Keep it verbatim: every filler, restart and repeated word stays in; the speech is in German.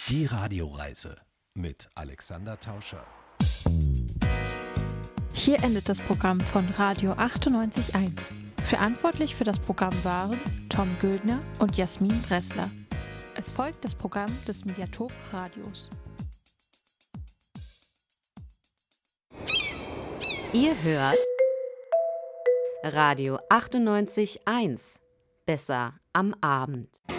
Die Radioreise mit Alexander Tauscher. Hier endet das Programm von Radio achtundneunzig Komma eins. Verantwortlich für das Programm waren Tom Gödner und Jasmin Dressler. Es folgt das Programm des Mediathok Radios. Ihr hört Radio achtundneunzig Komma eins. Besser am Abend.